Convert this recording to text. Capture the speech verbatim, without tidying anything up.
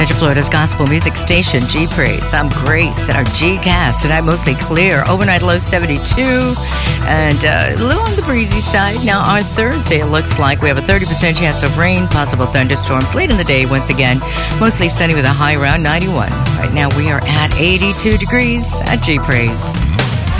Central Florida's gospel music station, G Praise. I'm Grace at our G Cast. Tonight, mostly clear. Overnight low seventy-two. And uh, a little on the breezy side. Now, our Thursday, it looks like we have a thirty percent chance of rain, possible thunderstorms late in the day once again. Mostly sunny with a high around ninety-one. Right now, we are at eighty-two degrees at G Praise.